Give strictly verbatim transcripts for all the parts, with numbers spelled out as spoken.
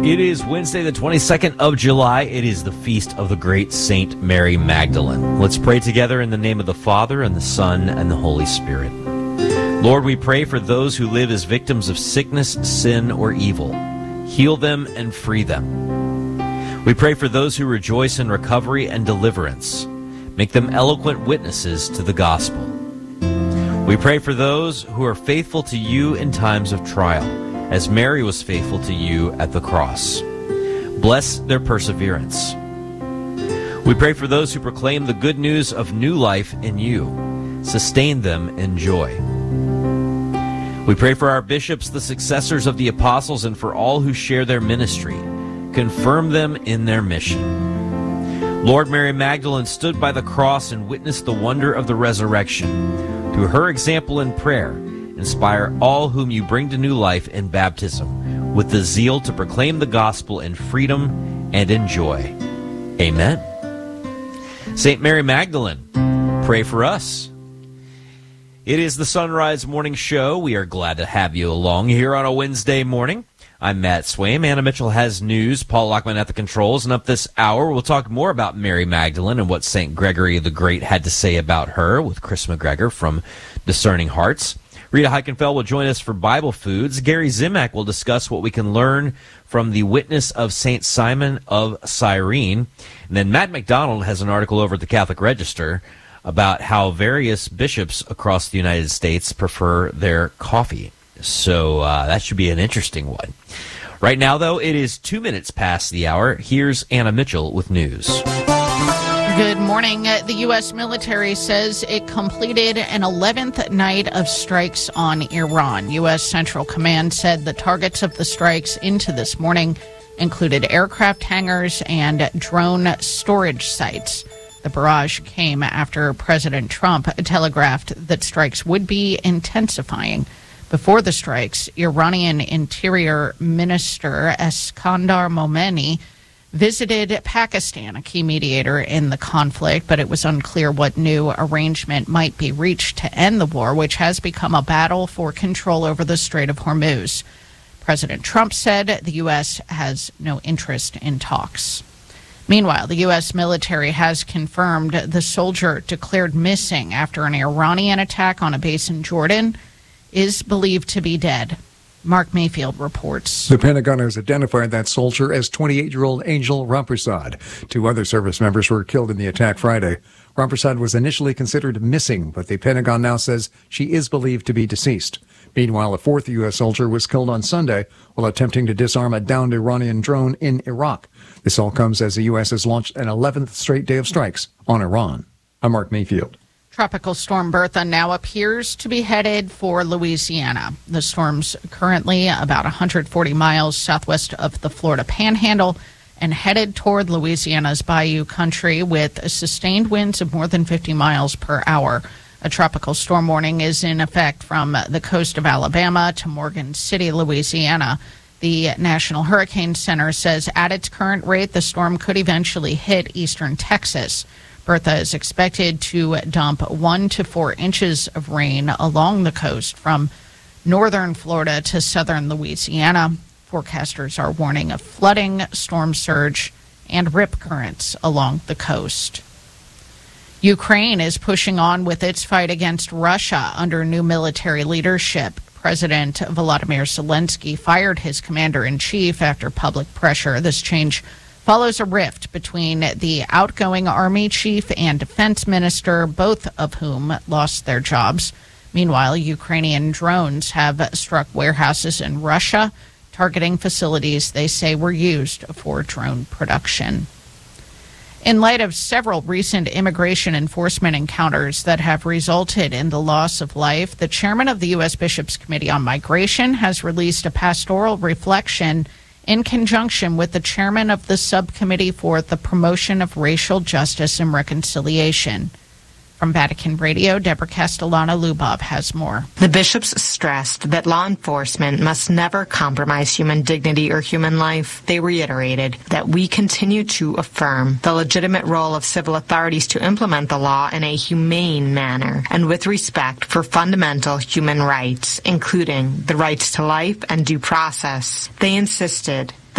It is Wednesday, the twenty-second of July. It is the feast of the great Saint Mary Magdalene. Let's pray together in the name of the Father, and the Son, and the Holy Spirit. Lord, we pray for those who live as victims of sickness, sin, or evil. Heal them and free them. We pray for those who rejoice in recovery and deliverance. Make them eloquent witnesses to the gospel. We pray for those who are faithful to you in times of trial, as Mary was faithful to you at the cross. Bless their perseverance. We pray for those who proclaim the good news of new life in you. Sustain them in joy. We pray for our bishops, the successors of the apostles, and for all who share their ministry. Confirm them in their mission. Lord, Mary Magdalene stood by the cross and witnessed the wonder of the resurrection. Through her example and prayer, inspire all whom you bring to new life in baptism with the zeal to proclaim the gospel in freedom and in joy. Amen. Saint Mary Magdalene, pray for us. It is the Sunrise Morning Show. We are glad to have you along here on a Wednesday morning. I'm Matt Swaim. Anna Mitchell has news. Paul Lockman at the controls. And up this hour, we'll talk more about Mary Magdalene and what Saint Gregory the Great had to say about her with Chris McGregor from Discerning Hearts. Rita Heikenfeld will join us for Bible Foods. Gary Zimak will discuss what we can learn from the witness of Saint Simon of Cyrene. And then Matt McDonald has an article over at the Catholic Register about how various bishops across the United States prefer their coffee. So uh, that should be an interesting one. Right now, though, it is two minutes past the hour. Here's Anna Mitchell with news. Good morning. The U S military says it completed an eleventh night of strikes on Iran. U S Central Command said the targets of the strikes into this morning included aircraft hangars and drone storage sites. The barrage came after President Trump telegraphed that strikes would be intensifying. Before the strikes, Iranian Interior Minister Eskandar Momeni visited Pakistan, a key mediator in the conflict, but it was unclear what new arrangement might be reached to end the war, which has become a battle for control over the Strait of Hormuz. President Trump said the U S has no interest in talks. Meanwhile, the U S military has confirmed the soldier declared missing after an Iranian attack on a base in Jordan is believed to be dead. Mark Mayfield reports. The Pentagon has identified that soldier as twenty-eight-year-old Angel Rampersad. Two other service members were killed in the attack Friday. Rampersad was initially considered missing, but the Pentagon now says she is believed to be deceased. Meanwhile, a fourth U S soldier was killed on Sunday while attempting to disarm a downed Iranian drone in Iraq. This all comes as the U S has launched an eleventh straight day of strikes on Iran. I'm Mark Mayfield. Tropical storm Bertha now appears to be headed for Louisiana. The storm's currently about one hundred forty miles southwest of the Florida Panhandle and headed toward Louisiana's Bayou Country with sustained winds of more than fifty miles per hour. A tropical storm warning is in effect from the coast of Alabama to Morgan City, Louisiana. The National Hurricane Center says at its current rate, the storm could eventually hit eastern Texas. Bertha is expected to dump one to four inches of rain along the coast from northern Florida to southern Louisiana. Forecasters are warning of flooding, storm surge, and rip currents along the coast. Ukraine is pushing on with its fight against Russia under new military leadership. President Volodymyr Zelensky fired his commander-in-chief after public pressure. This change follows a rift between the outgoing army chief and defense minister, both of whom lost their jobs. Meanwhile, Ukrainian drones have struck warehouses in Russia, targeting facilities they say were used for drone production. In light of several recent immigration enforcement encounters that have resulted in the loss of life, the chairman of the U S Bishops' Committee on Migration has released a pastoral reflection in conjunction with the chairman of the Subcommittee for the Promotion of Racial Justice and Reconciliation. From Vatican Radio, Deborah Castellano-Lubov has more. The bishops stressed that law enforcement must never compromise human dignity or human life. They reiterated that we continue to affirm the legitimate role of civil authorities to implement the law in a humane manner and with respect for fundamental human rights, including the rights to life and due process. They insisted that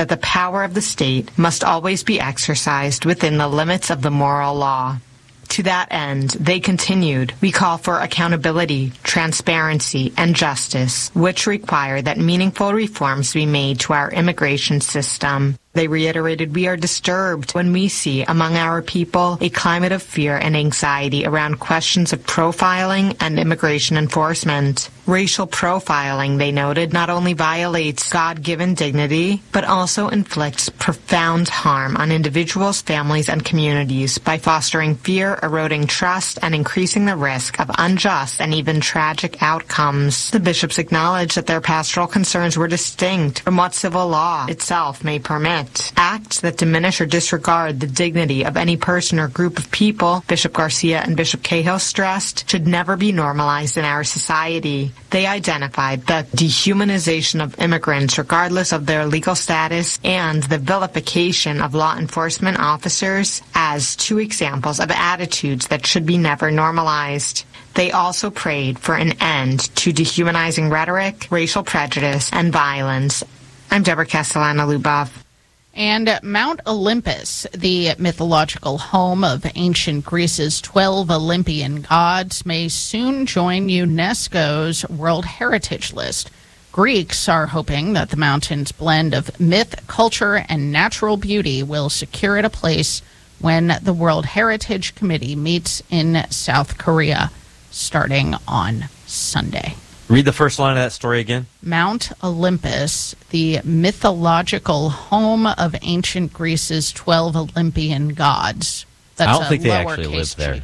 that the power of the state must always be exercised within the limits of the moral law. To that end, they continued, we call for accountability, transparency, and justice, which require that meaningful reforms be made to our immigration system. They reiterated, we are disturbed when we see among our people a climate of fear and anxiety around questions of profiling and immigration enforcement. Racial profiling, they noted, not only violates God-given dignity, but also inflicts profound harm on individuals, families, and communities by fostering fear, eroding trust, and increasing the risk of unjust and even tragic outcomes. The bishops acknowledged that their pastoral concerns were distinct from what civil law itself may permit. Acts that diminish or disregard the dignity of any person or group of people, Bishop Garcia and Bishop Cahill stressed, should never be normalized in our society. They identified the dehumanization of immigrants regardless of their legal status and the vilification of law enforcement officers as two examples of attitudes that should be never normalized. They also prayed for an end to dehumanizing rhetoric, racial prejudice, and violence. I'm Deborah Castellano-Lubov. And Mount Olympus, the mythological home of ancient Greece's twelve Olympian gods, may soon join UNESCO's World Heritage List. Greeks are hoping that the mountain's blend of myth, culture, and natural beauty will secure it a place when the World Heritage Committee meets in South Korea starting on Sunday. Read the first line of that story again. Mount Olympus, the mythological home of ancient Greece's twelve Olympian gods. That's I don't think they actually lowercase lived there. g.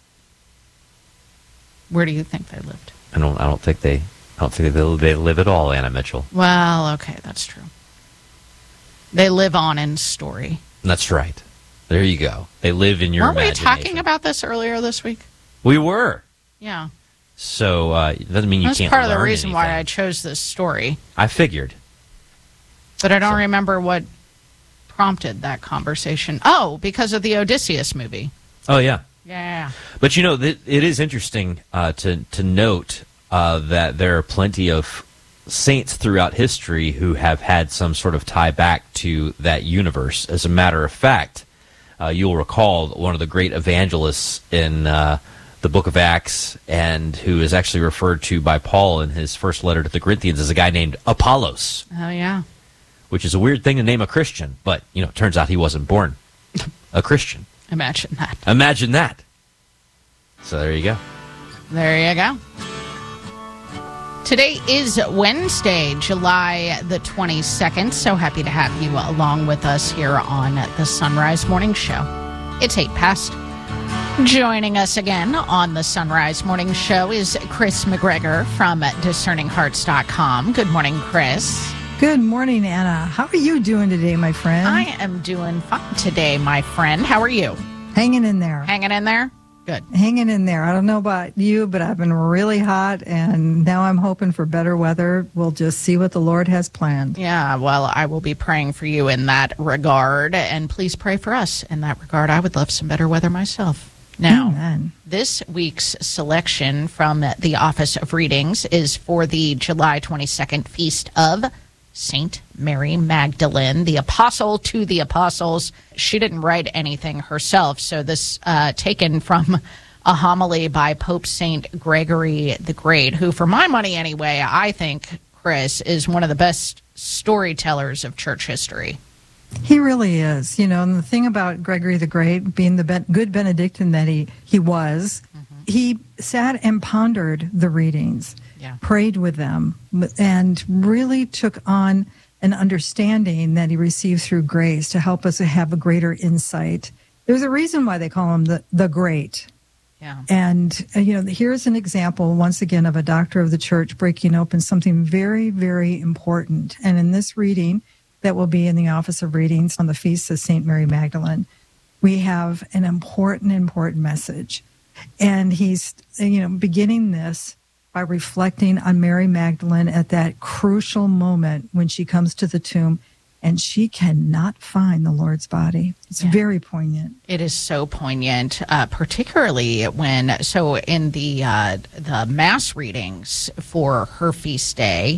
Where do you think they lived? I don't. I don't think they. I don't think they, they live at all, Anna Mitchell. Well, okay, that's true. They live on in story. That's right. There you go. They live in your Weren't imagination. we talking about this earlier this week? We were. Yeah. So uh, it doesn't mean you That's can't part of the learn reason why I anything. chose this story. I figured. But I don't So- remember what prompted that conversation. Oh, because of the Odysseus movie. Oh, yeah. Yeah. But, you know, th- it is interesting uh, to, to note uh, that there are plenty of saints throughout history who have had some sort of tie back to that universe. As a matter of fact, uh, you'll recall one of the great evangelists in uh, the book of Acts, and who is actually referred to by Paul in his first letter to the Corinthians as a guy named Apollos, Oh, yeah. which is a weird thing to name a Christian. But, you know, it turns out he wasn't born a Christian. Imagine that. Imagine that. So there you go. There you go. Today is Wednesday, July the twenty-second. So happy to have you along with us here on the Sunrise Morning Show. It's eight past. Joining us again on the Sunrise Morning Show is Chris McGregor from discerning hearts dot com. Good morning, Chris. Good morning, Anna. How are you doing today, my friend? I am doing fine today, my friend. How are you? Hanging in there. Hanging in there? Good. Hanging in there. I don't know about you, but I've been really hot, and now I'm hoping for better weather. We'll just see what the Lord has planned. Yeah, well, I will be praying for you in that regard, and please pray for us in that regard. I would love some better weather myself. Now, Amen. This week's selection from the Office of Readings is for the July twenty-second feast of Saint Mary Magdalene, the apostle to the apostles. She didn't write anything herself, so this uh, taken from a homily by Pope Saint Gregory the Great, who, for my money anyway, I think, Chris, is one of the best storytellers of church history. He really is. You know, and the thing about Gregory the Great, being the ben- good Benedictine that he, he was, mm-hmm. he sat and pondered the readings. Yeah. Prayed with them, and really took on an understanding that he received through grace to help us to have a greater insight. There's a reason why they call him the, the Great. Yeah. And, uh, you know, here's an example, once again, of a doctor of the church breaking open something very, very important. And in this reading that will be in the Office of Readings on the Feast of Saint Mary Magdalene, we have an important, important message. And he's, you know, beginning this by reflecting on Mary Magdalene at that crucial moment when she comes to the tomb and she cannot find the Lord's body. It's yeah. very poignant. It is so poignant, uh, particularly when, so in the uh, the Mass readings for her feast day, the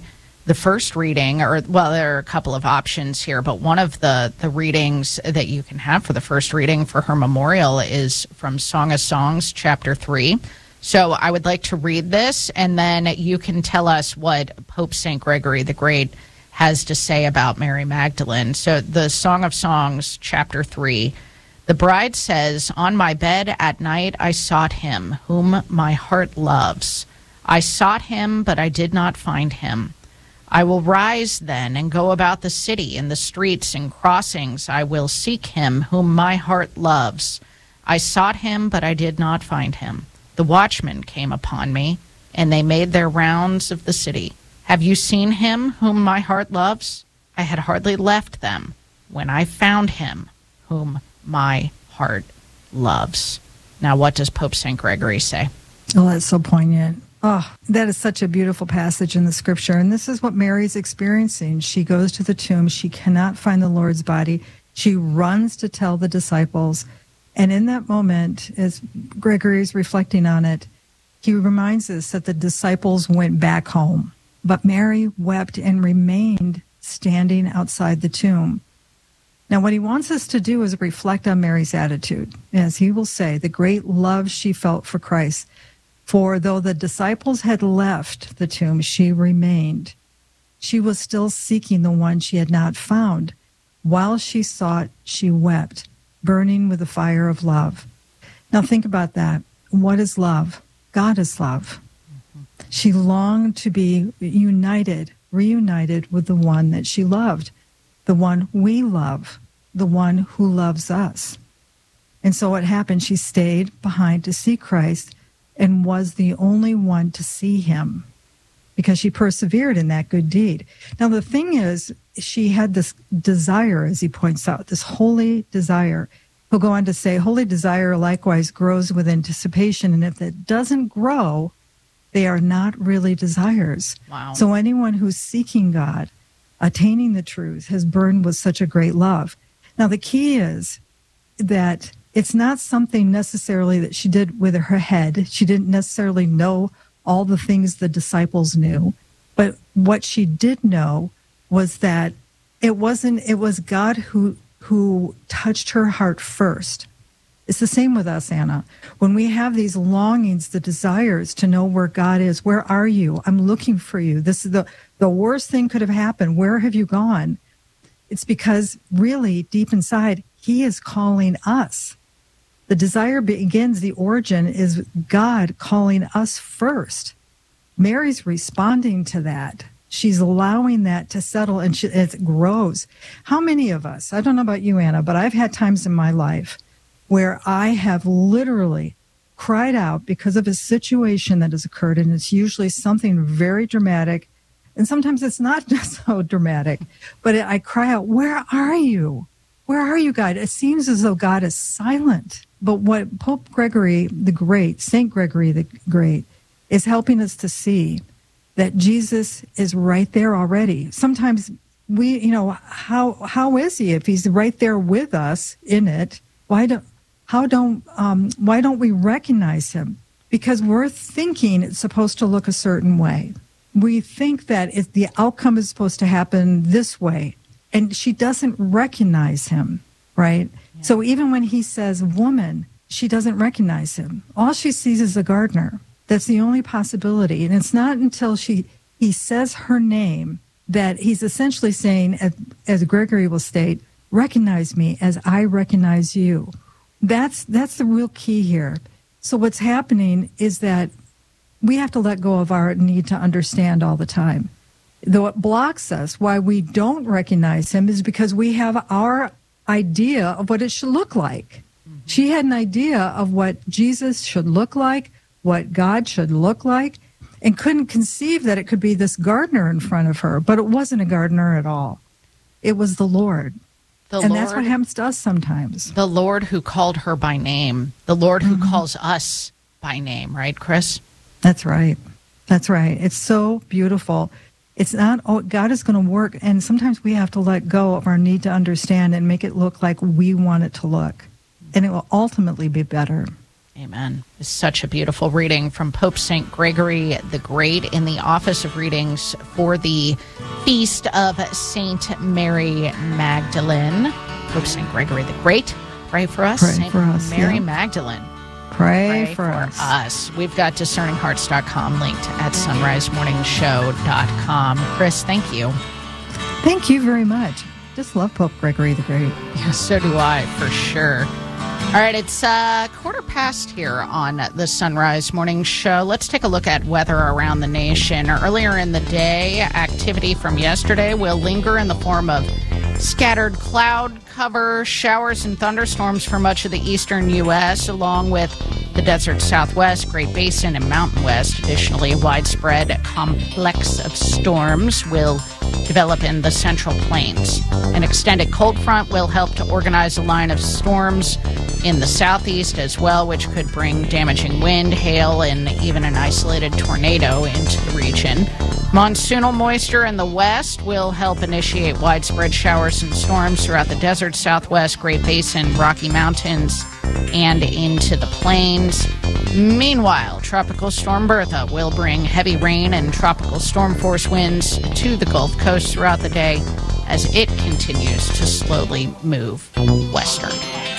the first reading, or, well, there are a couple of options here, but one of the, the readings that you can have for the first reading for her memorial is from Song of Songs, chapter three. So I would like to read this, and then you can tell us what Pope Saint Gregory the Great has to say about Mary Magdalene. So the Song of Songs, chapter three, the bride says, "On my bed at night I sought him, whom my heart loves. I sought him, but I did not find him. I will rise then and go about the city, in the streets and crossings I will seek him, whom my heart loves. I sought him, but I did not find him. The watchmen came upon me, and they made their rounds of the city. Have you seen him whom my heart loves? I had hardly left them when I found him whom my heart loves." Now, what does Pope Saint Gregory say? Oh, that's so poignant. Oh, that is such a beautiful passage in the scripture. And this is what Mary's experiencing. She goes to the tomb. She cannot find the Lord's body. She runs to tell the disciples. And in that moment, as Gregory is reflecting on it, he reminds us that the disciples went back home. But Mary wept and remained standing outside the tomb. Now, what he wants us to do is reflect on Mary's attitude. As he will say, the great love she felt for Christ. For though the disciples had left the tomb, she remained. She was still seeking the one she had not found. While she sought, she wept, burning with the fire of love. Now think about that. What is love? God is love. Mm-hmm. She longed to be united, reunited with the one that she loved, the one we love, the one who loves us. And so what happened? She stayed behind to see Christ and was the only one to see him because she persevered in that good deed. Now, the thing is, she had this desire, as he points out, this holy desire. He'll go on to say, holy desire likewise grows with anticipation, and if it doesn't grow, they are not really desires. Wow. So anyone who's seeking God, attaining the truth, has burned with such a great love. Now, the key is that it's not something necessarily that she did with her head. She didn't necessarily know all the things the disciples knew. But what she did know was that it wasn't, it was God who, who touched her heart first. It's the same with us, Anna. When we have these longings, the desires to know where God is, where are you? I'm looking for you. This is the, the worst thing could have happened. Where have you gone? It's because really deep inside, he is calling us. The desire begins, the origin is God calling us first. Mary's responding to that. She's allowing that to settle, and she, it grows. How many of us, I don't know about you, Anna, but I've had times in my life where I have literally cried out because of a situation that has occurred, and it's usually something very dramatic, and sometimes it's not just so dramatic, but I cry out, where are you? Where are you, God? It seems as though God is silent. But what Pope Gregory the Great, Saint Gregory the Great, is helping us to see that Jesus is right there already. Sometimes we, you know, how how is he if he's right there with us in it? Why don't how don't um, why don't we recognize him? Because we're thinking it's supposed to look a certain way. We think that if the outcome is supposed to happen this way, and she doesn't recognize him, right? Yeah. So even when he says woman, she doesn't recognize him. All she sees is a gardener. That's the only possibility. And it's not until she he says her name that he's essentially saying, as, as Gregory will state, recognize me as I recognize you. That's that's the real key here. So what's happening is that we have to let go of our need to understand all the time. Though it blocks us, why we don't recognize him is because we have our idea of what it should look like. Mm-hmm. She had an idea of what Jesus should look like, what God should look like, and couldn't conceive that it could be this gardener in front of her. But it wasn't a gardener at all. It was the Lord. The and Lord, that's what happens to us sometimes. The Lord who called her by name. The Lord who mm-hmm. calls us by name, right, Chris? That's right. That's right. It's so beautiful. It's not, oh, God is going to work, and sometimes we have to let go of our need to understand and make it look like we want it to look, and it will ultimately be better. Amen. It's such a beautiful reading from Pope Saint Gregory the Great in the Office of Readings for the Feast of Saint Mary Magdalene. Pope Saint Gregory the Great, pray for us. Pray Saint for us, Mary yeah. Magdalene, Pray, pray for, for us. us. We've got discerning hearts dot com linked at sunrise morning show dot com. Chris, thank you. Thank you very much. Just love Pope Gregory the Great. Yeah, so do I, for sure. All right, it's uh, quarter past here on the Sunrise Morning Show. Let's take a look at weather around the nation. Earlier in the day, activity from yesterday will linger in the form of scattered cloud cover, showers and thunderstorms for much of the eastern U S, along with the desert southwest, Great Basin, and Mountain West. Additionally, a widespread complex of storms will develop in the Central Plains. An extended cold front will help to organize a line of storms in the southeast as well, which could bring damaging wind, hail, and even an isolated tornado into the region. Monsoonal moisture in the west will help initiate widespread showers and storms throughout the desert southwest, Great Basin, Rocky Mountains, and into the plains. Meanwhile, Tropical Storm Bertha will bring heavy rain and tropical storm force winds to the Gulf Coast throughout the day as it continues to slowly move western.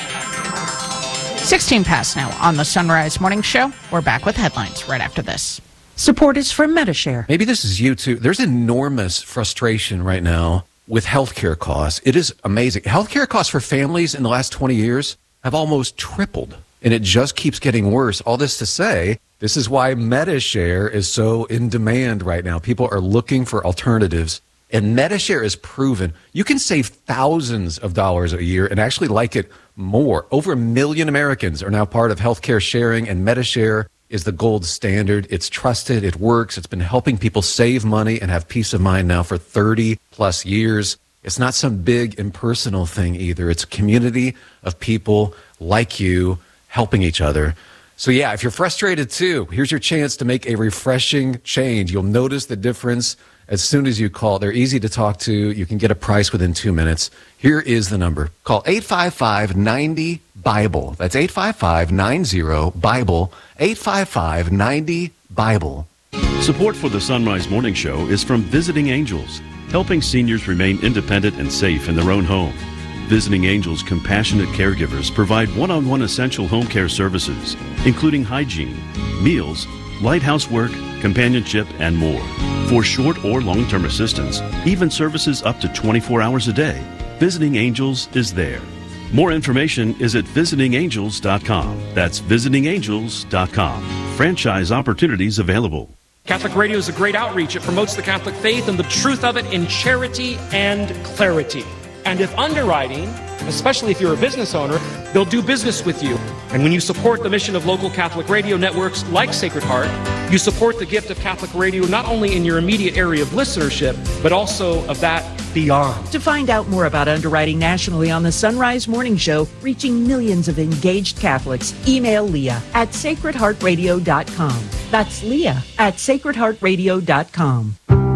sixteen past now on the Sunrise Morning Show. We're back with headlines right after this. Support is from Medi-Share. Maybe this is you too. There's enormous frustration right now with healthcare costs. It is amazing. Healthcare costs for families in the last twenty years have almost tripled, and it just keeps getting worse. All this to say, this is why Medi-Share is so in demand right now. People are looking for alternatives, and Medi-Share is proven. You can save thousands of dollars a year and actually like it more. Over a million Americans are now part of healthcare sharing, and Medi-Share is the gold standard. It's trusted. It works. It's been helping people save money and have peace of mind now for thirty plus years. It's not some big impersonal thing either. It's a community of people like you helping each other. So yeah, if you're frustrated too, here's your chance to make a refreshing change. You'll notice the difference as soon as you call. They're easy to talk to. You can get a price within two minutes. Here is the number. Call eight five five, nine zero, BIBLE. That's eight five five, nine zero, BIBLE. eight five five, nine zero, BIBLE. Support for the Sunrise Morning Show is from Visiting Angels, helping seniors remain independent and safe in their own home. Visiting Angels compassionate caregivers provide one-on-one essential home care services, including hygiene, meals, light housework, companionship, and more. For short or long-term assistance, even services up to twenty-four hours a day, Visiting Angels is there. More information is at visiting angels dot com. That's visiting angels dot com. Franchise opportunities available. Catholic Radio is a great outreach. It promotes the Catholic faith and the truth of it in charity and clarity. And if underwriting, especially if you're a business owner, they'll do business with you. And when you support the mission of local Catholic radio networks like Sacred Heart, you support the gift of Catholic radio not only in your immediate area of listenership, but also of that beyond. To find out more about underwriting nationally on the Sunrise Morning Show, reaching millions of engaged Catholics, email Leah at sacred heart radio dot com. That's Leah at sacred heart radio dot com.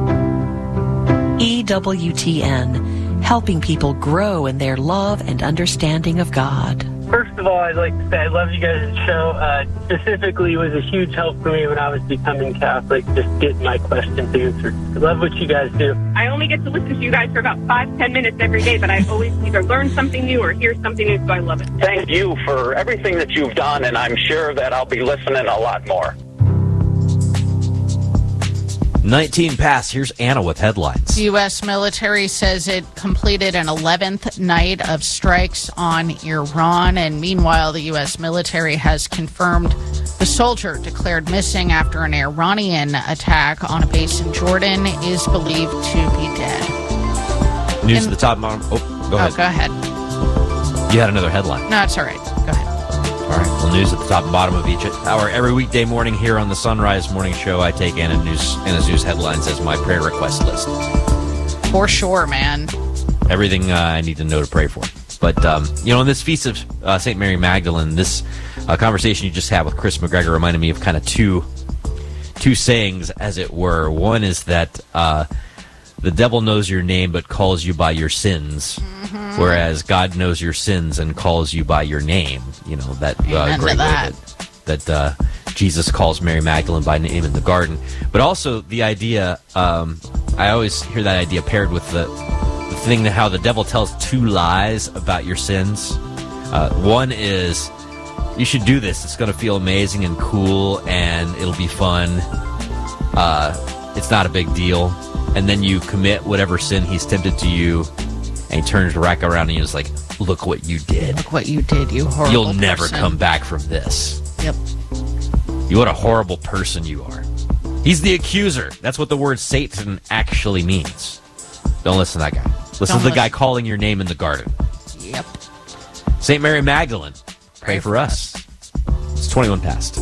E W T N, helping people grow in their love and understanding of God. First of all, I'd like to say I love you guys' show. Uh, specifically, it was a huge help for me when I was becoming Catholic, just getting my questions answered. I love what you guys do. I only get to listen to you guys for about five, ten minutes every day, but I always either learn something new or hear something new, so I love it. Thank you for everything that you've done, and I'm sure that I'll be listening a lot more. nineteen past. Here's Anna with headlines. The U S military says it completed an eleventh night of strikes on Iran. And meanwhile, the U S military has confirmed the soldier declared missing after an Iranian attack on a base in Jordan is believed to be dead. News and, at the top. Oh, go ahead. Oh, go ahead. You had another headline. No, it's all right. Go ahead. All right. Well, news at the top and bottom of each hour. Every weekday morning here on the Sunrise Morning Show, I take Anna news, Anna's news headlines as my prayer request list. For sure, man. Everything uh, I need to know to pray for. But, um, you know, in this feast of uh, Saint Mary Magdalene, this uh, conversation you just had with Chris McGregor reminded me of kind of two, two sayings, as it were. One is that uh, the devil knows your name but calls you by your sins, mm-hmm. whereas God knows your sins and calls you by your name. You know, that uh, great that. way to that uh, Jesus calls Mary Magdalene by name in the garden. But also the idea, um, I always hear that idea paired with the, the thing that how the devil tells two lies about your sins. Uh, one is, you should do this. It's going to feel amazing and cool, and it'll be fun. Uh, it's not a big deal. And then you commit whatever sin he's tempted to you, and he turns back around and he's like, look what you did. Look what you did, you horrible You'll never person. come back from this. Yep. You what a horrible person you are. He's the accuser. That's what the word Satan actually means. Don't listen to that guy. Listen Don't to the listen. guy calling your name in the garden. Yep. Saint Mary Magdalene, pray, Pray for, for us. It's twenty-one past.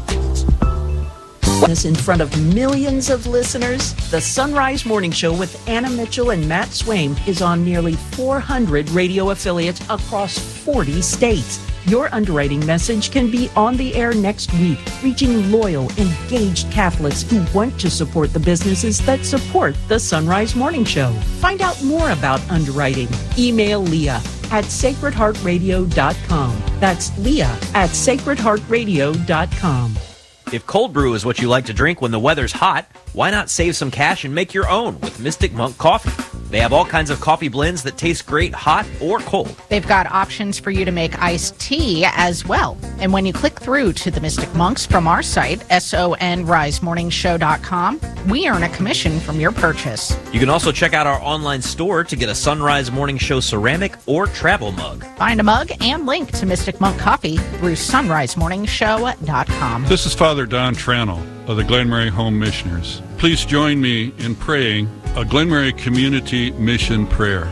This in front of millions of listeners, the Sunrise Morning Show with Anna Mitchell and Matt Swaim is on nearly four hundred radio affiliates across forty states. Your underwriting message can be on the air next week, reaching loyal, engaged Catholics who want to support the businesses that support the Sunrise Morning Show. Find out more about underwriting. Email Leah at sacred heart radio dot com. That's Leah at sacred heart radio dot com. If cold brew is what you like to drink when the weather's hot, why not save some cash and make your own with Mystic Monk Coffee? They have all kinds of coffee blends that taste great hot or cold. They've got options for you to make iced tea as well. And when you click through to the Mystic Monks from our site, son rise morning show dot com, we earn a commission from your purchase. You can also check out our online store to get a Sunrise Morning Show ceramic or travel mug. Find a mug and link to Mystic Monk Coffee through sunrise morning show dot com. This is Father Don Tranel of the Glen Mary Home Missioners. Please join me in praying a Glen Mary Community Mission Prayer.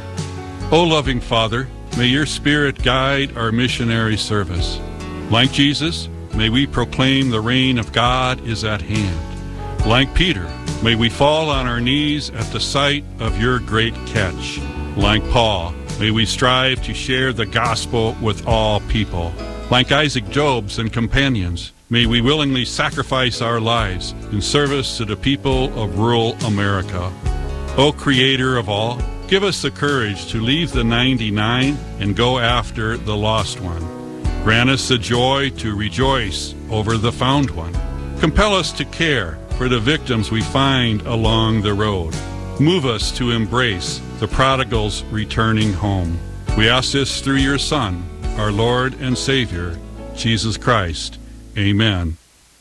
O loving Father, may your Spirit guide our missionary service. Like Jesus, may we proclaim the reign of God is at hand. Like Peter, may we fall on our knees at the sight of your great catch. Like Paul, may we strive to share the gospel with all people. Like Isaac Job's and companions, may we willingly sacrifice our lives in service to the people of rural America. O Creator of all, give us the courage to leave the ninety-nine and go after the lost one. Grant us the joy to rejoice over the found one. Compel us to care for the victims we find along the road. Move us to embrace the prodigals returning home. We ask this through your Son, our Lord and Savior, Jesus Christ. Amen.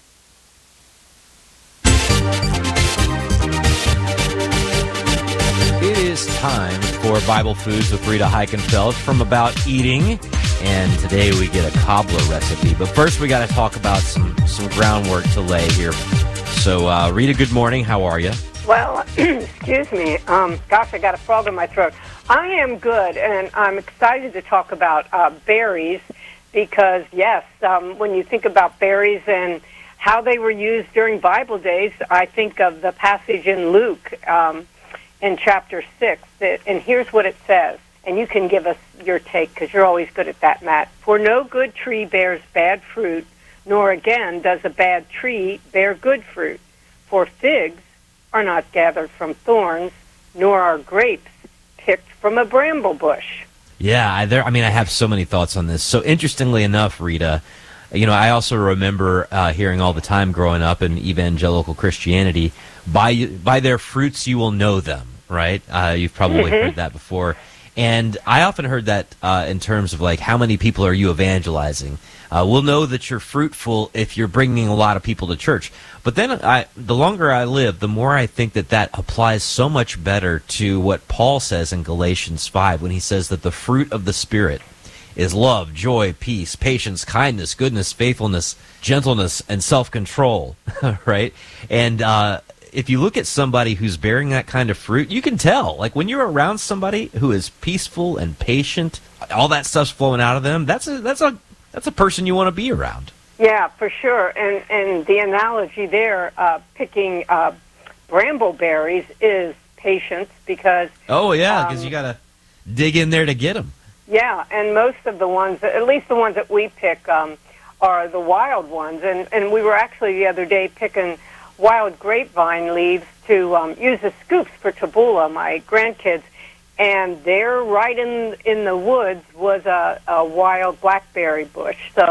It is time for Bible Foods with Rita Heichenfeld from About Eating, and today we get a cobbler recipe. But first we got to talk about some, some groundwork to lay here. So, uh, Rita, good morning. How are you? Well, excuse me. Um, gosh, I got a frog in my throat. I am good, and I'm excited to talk about uh, berries because, yes, um, when you think about berries and how they were used during Bible days, I think of the passage in Luke um, in chapter six. That, and here's what it says, and you can give us your take because you're always good at that, Matt. For no good tree bears bad fruit, nor again does a bad tree bear good fruit. For figs are not gathered from thorns, nor are grapes picked from a bramble bush. Yeah, I, there, I mean, I have so many thoughts on this. So interestingly enough, Rita, you know, I also remember uh, hearing all the time growing up in evangelical Christianity, by by their fruits you will know them, right? Uh, you've probably Mm-hmm. heard that before. And I often heard that uh, in terms of, like, how many people are you evangelizing? Uh, we'll know that you're fruitful if you're bringing a lot of people to church. But then I, the longer I live, the more I think that that applies so much better to what Paul says in Galatians five when he says that the fruit of the Spirit is love, joy, peace, patience, kindness, goodness, faithfulness, gentleness, and self-control, right? And uh, if you look at somebody who's bearing that kind of fruit, you can tell. Like, when you're around somebody who is peaceful and patient, all that stuff's flowing out of them, that's a, that's a, that's a person you want to be around. Yeah, for sure. And and the analogy there, uh, picking uh, brambleberries is patience because... Oh, yeah, because um, you got to dig in there to get them. Yeah, and most of the ones, at least the ones that we pick, um, are the wild ones. And, and we were actually the other day picking wild grapevine leaves to um, use as scoops for tabbouleh, my grandkids. And there, right in in the woods, was a, a wild blackberry bush. So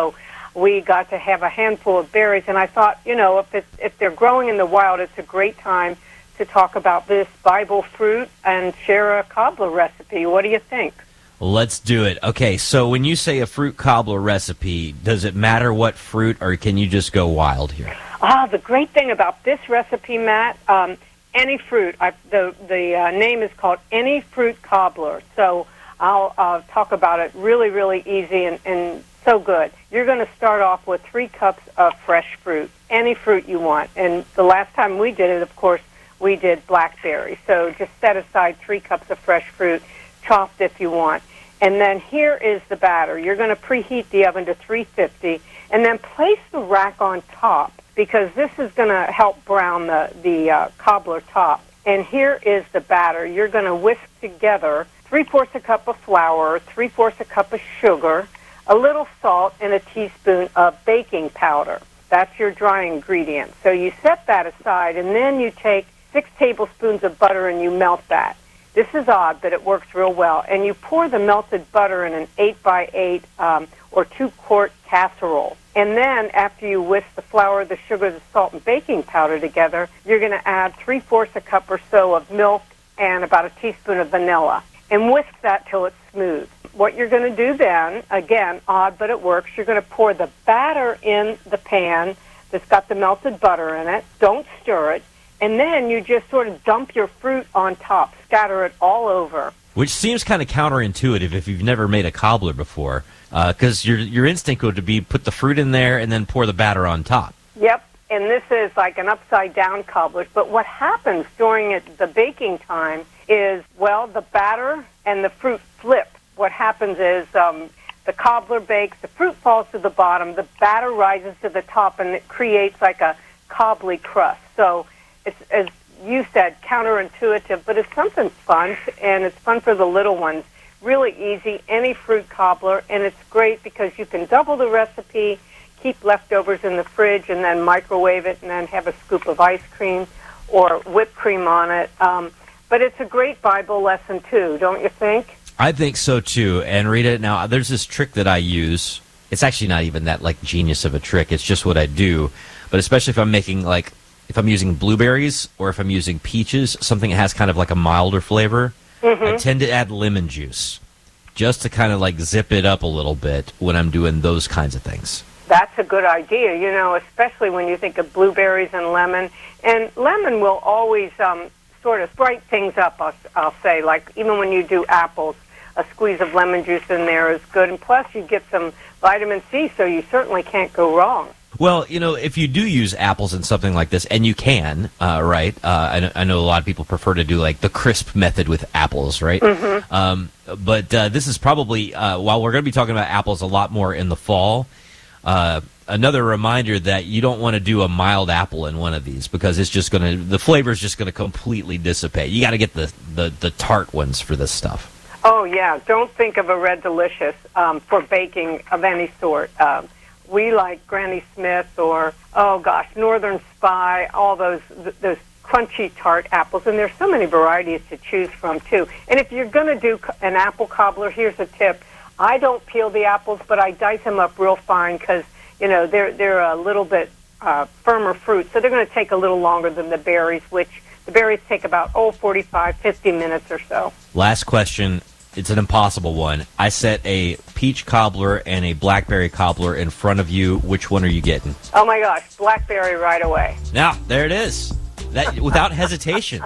we got to have a handful of berries. And I thought, you know, if it's, if they're growing in the wild, it's a great time to talk about this Bible fruit and share a cobbler recipe. What do you think? Let's do it. Okay, so when you say a fruit cobbler recipe, does it matter what fruit, or can you just go wild here? Ah, the great thing about this recipe, Matt, um, any fruit. I, the the uh, name is called Any Fruit Cobbler. So I'll uh, talk about it really, really easy and, and so good. You're going to start off with three cups of fresh fruit, any fruit you want. And the last time we did it, of course, we did blackberry. So just set aside three cups of fresh fruit, chopped if you want. And then here is the batter. You're going to preheat the oven to three fifty, and then place the rack on top, because this is going to help brown the, the uh, cobbler top. And here is the batter. You're going to whisk together three-fourths a cup of flour, three-fourths a cup of sugar, a little salt, and a teaspoon of baking powder. That's your dry ingredient. So you set that aside, and then you take six tablespoons of butter and you melt that. This is odd, but it works real well. And you pour the melted butter in an eight by eight um, or two-quart casserole. And then after you whisk the flour, the sugar, the salt, and baking powder together, you're going to add three-fourths a cup or so of milk and about a teaspoon of vanilla. And whisk that till it's smooth. What you're going to do then, again, odd, but it works, you're going to pour the batter in the pan that's got the melted butter in it. Don't stir it. And then you just sort of dump your fruit on top, scatter it all over. Which seems kind of counterintuitive if you've never made a cobbler before, because uh, your your instinct would be put the fruit in there and then pour the batter on top. Yep, and this is like an upside-down cobbler. But what happens during it, the baking time is, well, the batter and the fruit flip. What happens is um, the cobbler bakes, the fruit falls to the bottom, the batter rises to the top, and it creates like a cobbly crust. So it's, as you said, counterintuitive, but it's something fun, and it's fun for the little ones. Really easy, any fruit cobbler, and it's great because you can double the recipe, keep leftovers in the fridge, and then microwave it, and then have a scoop of ice cream or whipped cream on it. Um, but it's a great Bible lesson, too, don't you think? I think so, too. And Rita, now, there's this trick that I use. It's actually not even that, like, genius of a trick. It's just what I do. But especially if I'm making, like, if I'm using blueberries or if I'm using peaches, something that has kind of like a milder flavor, mm-hmm. I tend to add lemon juice just to kind of like zip it up a little bit when I'm doing those kinds of things. That's a good idea, you know, especially when you think of blueberries and lemon. And lemon will always um, sort of brighten things up, I'll, I'll say. Like even when you do apples, a squeeze of lemon juice in there is good. And plus you get some vitamin C, so you certainly can't go wrong. Well, you know, if you do use apples in something like this, and you can, uh, right? Uh, I, know, I know a lot of people prefer to do like the crisp method with apples, right? Mm-hmm. Um, but uh, this is probably, uh, while we're going to be talking about apples a lot more in the fall, uh, another reminder that you don't want to do a mild apple in one of these because it's just going to, the flavor is just going to completely dissipate. You got to get the, the, the tart ones for this stuff. Oh, yeah. Don't think of a Red Delicious um, for baking of any sort. Um, We like Granny Smith or, oh gosh, Northern Spy, all those those crunchy tart apples. And there's so many varieties to choose from, too. And if you're going to do an apple cobbler, here's a tip. I don't peel the apples, but I dice them up real fine because, you know, they're, they're a little bit uh, firmer fruit. So they're going to take a little longer than the berries, which the berries take about, oh, forty-five, fifty minutes or so. Last question. It's an impossible one. I set a peach cobbler and a blackberry cobbler in front of you. Which one are you getting? Oh, my gosh. Blackberry right away. Now, there it is. That without hesitation.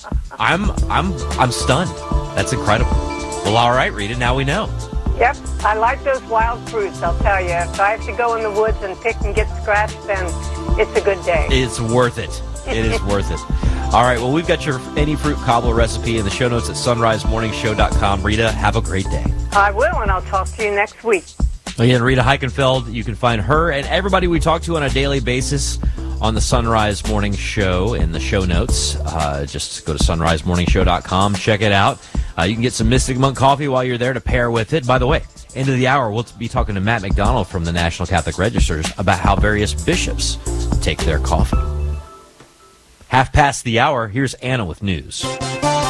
I'm I'm I'm stunned. That's incredible. Well, all right, Rita, now we know. Yep. I like those wild fruits, I'll tell you. If I have to go in the woods and pick and get scratched, then it's a good day. It's worth it. It is worth it. All right, well, we've got your Any Fruit Cobbler recipe in the show notes at sunrise morning show dot com. Rita, have a great day. I will, and I'll talk to you next week. Again, Rita Heichenfeld, you can find her and everybody we talk to on a daily basis on the Sunrise Morning Show in the show notes. Uh, just go to sunrise morning show dot com, check it out. Uh, you can get some Mystic Monk coffee while you're there to pair with it. By the way, end of the hour, we'll be talking to Matt McDonald from the National Catholic Registers about how various bishops take their coffee. Half past the hour, here's Anna with news.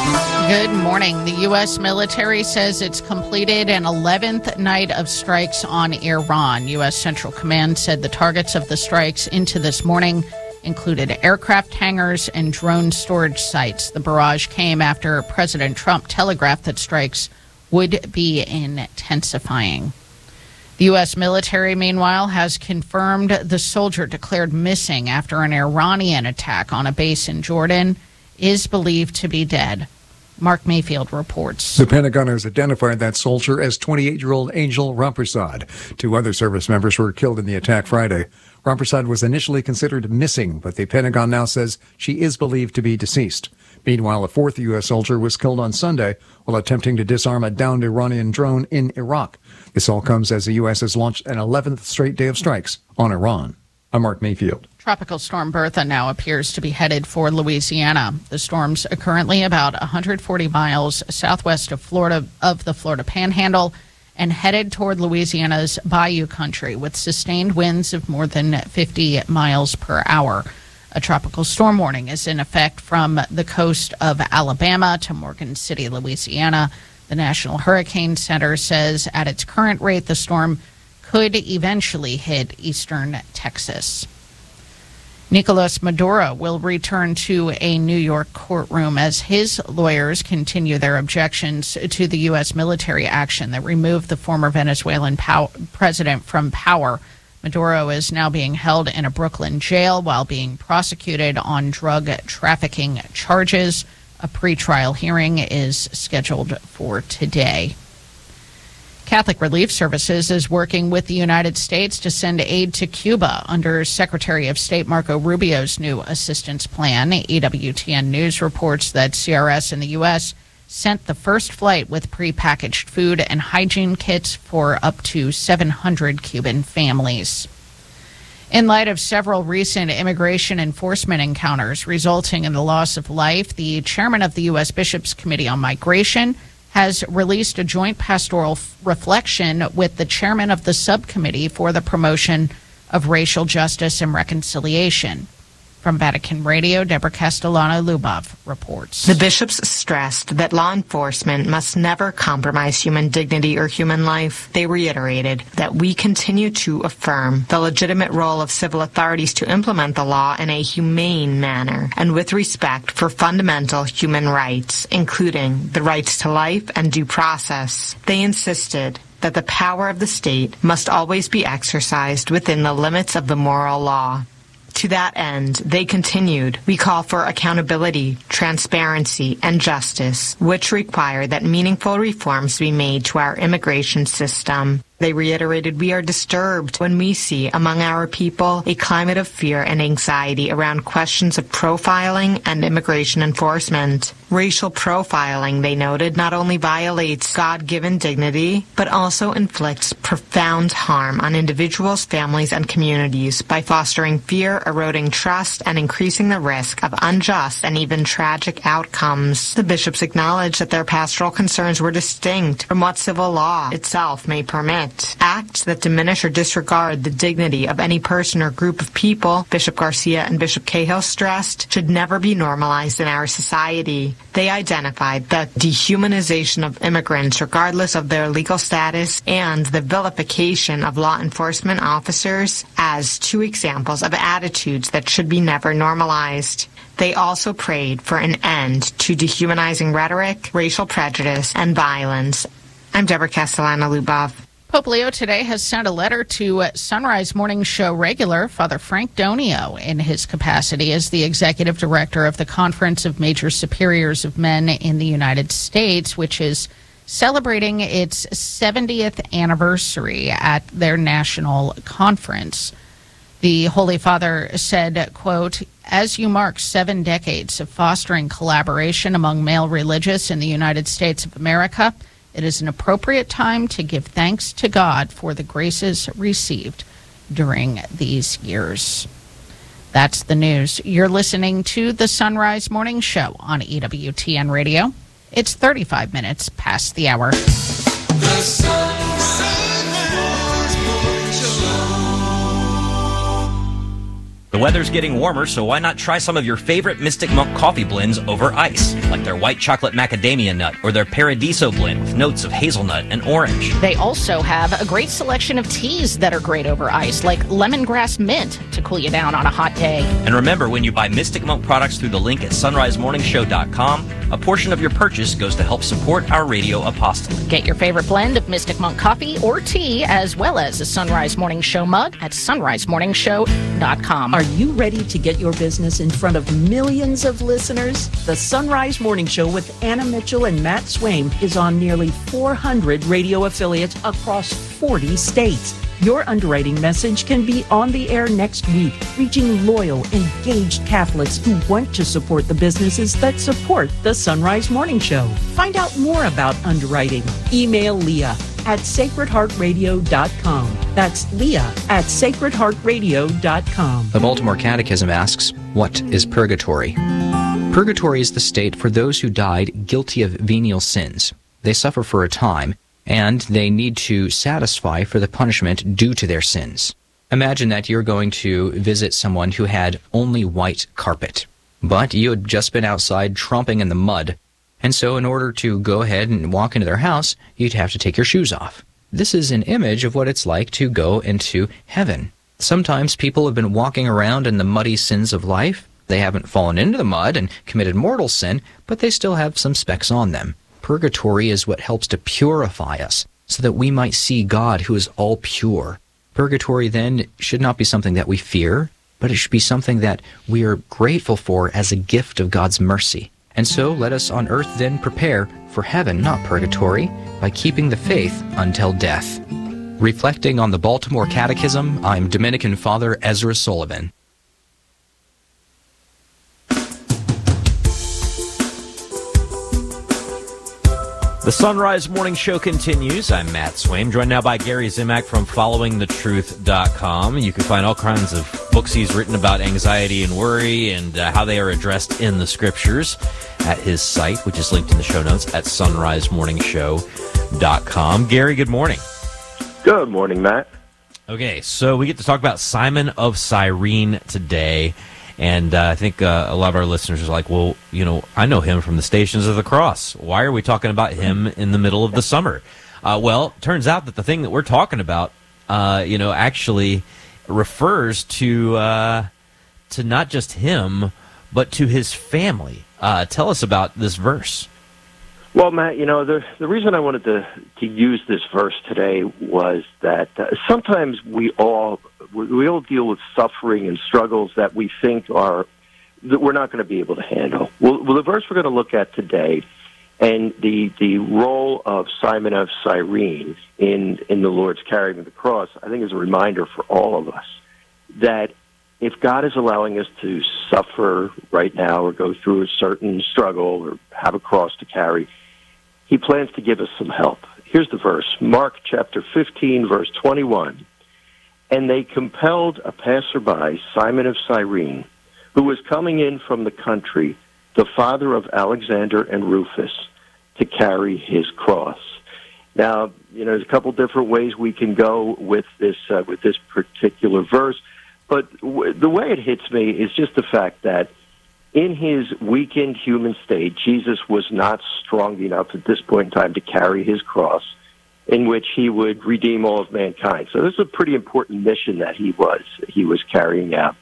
Good morning. The U S military says it's completed an eleventh night of strikes on Iran. U S Central Command said the targets of the strikes into this morning included aircraft hangars and drone storage sites. The barrage came after President Trump telegraphed that strikes would be intensifying. The U S military, meanwhile, has confirmed the soldier declared missing after an Iranian attack on a base in Jordan is believed to be dead. Mark Mayfield reports. The Pentagon has identified that soldier as twenty-eight-year-old Angel Rampersad. Two other service members were killed in the attack Friday. Rampersad was initially considered missing, but the Pentagon now says she is believed to be deceased. Meanwhile, a fourth U S soldier was killed on Sunday while attempting to disarm a downed Iranian drone in Iraq. This all comes as the U S has launched an eleventh straight day of strikes on Iran. I'm Mark Mayfield. Tropical storm Bertha now appears to be headed for Louisiana. The storm's currently about one hundred forty miles southwest of Florida, of the Florida Panhandle, and headed toward Louisiana's Bayou Country with sustained winds of more than fifty miles per hour. A tropical storm warning is in effect from the coast of Alabama to Morgan City, Louisiana. The National Hurricane Center says at its current rate, the storm could eventually hit eastern Texas. Nicolas Maduro will return to a New York courtroom as his lawyers continue their objections to the U S military action that removed the former Venezuelan pow- president from power. Maduro is now being held in a Brooklyn jail while being prosecuted on drug trafficking charges. A pretrial hearing is scheduled for today. Catholic Relief Services is working with the United States to send aid to Cuba under Secretary of State Marco Rubio's new assistance plan. E W T N News reports that C R S in the U S sent the first flight with prepackaged food and hygiene kits for up to seven hundred Cuban families. In light of several recent immigration enforcement encounters resulting in the loss of life, the chairman of the U S Bishops' Committee on Migration has released a joint pastoral f- reflection with the chairman of the subcommittee for the promotion of racial justice and reconciliation. From Vatican Radio, Deborah Castellano-Lubov reports. The bishops stressed that law enforcement must never compromise human dignity or human life. They reiterated that we continue to affirm the legitimate role of civil authorities to implement the law in a humane manner and with respect for fundamental human rights, including the rights to life and due process. They insisted that the power of the state must always be exercised within the limits of the moral law. To that end, they continued, we call for accountability, transparency, and justice, which require that meaningful reforms be made to our immigration system. They reiterated, we are disturbed when we see among our people a climate of fear and anxiety around questions of profiling and immigration enforcement. Racial profiling, they noted, not only violates God-given dignity, but also inflicts profound harm on individuals, families, and communities by fostering fear, eroding trust, and increasing the risk of unjust and even tragic outcomes. The bishops acknowledged that their pastoral concerns were distinct from what civil law itself may permit. Acts that diminish or disregard the dignity of any person or group of people, Bishop Garcia and Bishop Cahill stressed, should never be normalized in our society. They identified the dehumanization of immigrants regardless of their legal status and the vilification of law enforcement officers as two examples of attitudes that should be never normalized. They also prayed for an end to dehumanizing rhetoric, racial prejudice, and violence. I'm Deborah Castellano-Lubov. Pope Leo today has sent a letter to Sunrise Morning Show regular Father Frank Donio in his capacity as the executive director of the Conference of Major Superiors of Men in the United States, which is celebrating its seventieth anniversary at their national conference. The Holy Father said, quote, as you mark seven decades of fostering collaboration among male religious in the United States of America, it is an appropriate time to give thanks to God for the graces received during these years. That's the news. You're listening to the Sunrise Morning Show on E W T N Radio. It's thirty-five minutes past the hour. The Sunrise Morning Show. The weather's getting warmer, so why not try some of your favorite Mystic Monk coffee blends over ice, like their white chocolate macadamia nut or their Paradiso blend with notes of hazelnut and orange. They also have a great selection of teas that are great over ice, like lemongrass mint to cool you down on a hot day. And remember, when you buy Mystic Monk products through the link at sunrise morning show dot com, a portion of your purchase goes to help support our radio apostolate. Get your favorite blend of Mystic Monk coffee or tea, as well as a Sunrise Morning Show mug at sunrise morning show dot com. Are you ready to get your business in front of millions of listeners? The Sunrise Morning Show with Anna Mitchell and Matt Swaim is on nearly four hundred radio affiliates across forty states. Your underwriting message can be on the air next week, reaching loyal, engaged Catholics who want to support the businesses that support the Sunrise Morning Show. Find out more about underwriting. Email Leah at sacred heart radio dot com. That's Leah at sacred heart radio dot com. The Baltimore Catechism asks, what is purgatory? Purgatory is the state for those who died guilty of venial sins. They suffer for a time, and they need to satisfy for the punishment due to their sins. Imagine that you're going to visit someone who had only white carpet, but you had just been outside tromping in the mud, and so in order to go ahead and walk into their house, you'd have to take your shoes off. This is an image of what it's like to go into heaven. Sometimes people have been walking around in the muddy sins of life. They haven't fallen into the mud and committed mortal sin, but they still have some specks on them. Purgatory is what helps to purify us so that we might see God who is all pure. Purgatory then should not be something that we fear, but it should be something that we are grateful for as a gift of God's mercy. And so let us on earth then prepare for heaven, not purgatory, by keeping the faith until death. Reflecting on the Baltimore Catechism, I'm Dominican Father Ezra Sullivan. The Sunrise Morning Show continues. I'm Matt Swaim, joined now by Gary Zimak from following the truth dot com. You can find all kinds of books he's written about anxiety and worry and uh, how they are addressed in the scriptures at his site, which is linked in the show notes at sunrise morning show dot com. Gary, good morning. Good morning, Matt. Okay, so we get to talk about Simon of Cyrene today. And uh, I think uh, a lot of our listeners are like, well, you know, I know him from the Stations of the Cross. Why are we talking about him in the middle of the summer? Uh, well, it turns out that the thing that we're talking about, uh, you know, actually refers to uh, to not just him, but to his family. Uh, tell us about this verse. Well, Matt, you know, the the reason I wanted to, to use this verse today was that uh, sometimes we all we all deal with suffering and struggles that we think are that we're not going to be able to handle. Well, well the verse we're going to look at today, and the the role of Simon of Cyrene in in the Lord's carrying of the cross, I think is a reminder for all of us that if God is allowing us to suffer right now or go through a certain struggle or have a cross to carry, He plans to give us some help. Here's the verse, Mark chapter fifteen, verse twenty-one. And they compelled a passerby, Simon of Cyrene, who was coming in from the country, the father of Alexander and Rufus, to carry his cross. Now, you know, there's a couple different ways we can go with this uh, with this particular verse, but w- the way it hits me is just the fact that in his weakened human state, Jesus was not strong enough at this point in time to carry his cross, in which he would redeem all of mankind. So this is a pretty important mission that he was he was carrying out.